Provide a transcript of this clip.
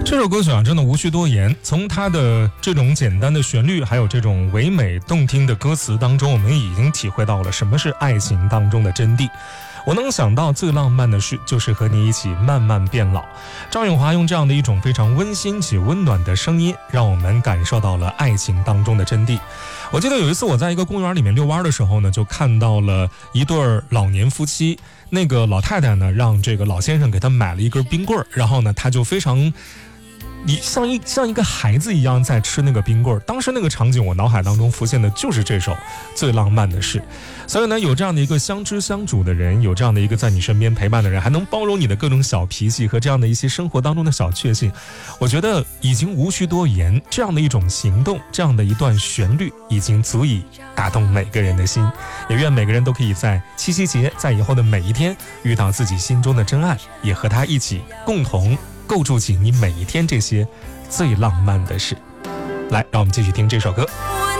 这首歌曲啊，真的无需多言。从它的这种简单的旋律，还有这种唯美动听的歌词当中，我们已经体会到了什么是爱情当中的真谛。我能想到最浪漫的事，就是和你一起慢慢变老。赵咏华用这样的一种非常温馨且温暖的声音，让我们感受到了爱情当中的真谛。我记得有一次我在一个公园里面遛弯的时候呢，就看到了一对老年夫妻。那个老太太呢，让这个老先生给她买了一根冰棍，然后呢，他就非常像一个孩子一样在吃那个冰棍。当时那个场景我脑海当中浮现的就是这首最浪漫的事。所以呢，有这样的一个相知相处的人，有这样的一个在你身边陪伴的人，还能包容你的各种小脾气和这样的一些生活当中的小确幸，我觉得已经无需多言。这样的一种行动，这样的一段旋律，已经足以打动每个人的心。也愿每个人都可以在七夕节，在以后的每一天遇到自己心中的真爱，也和他一起共同构筑起你每一天这些最浪漫的事。来，让我们继续听这首歌。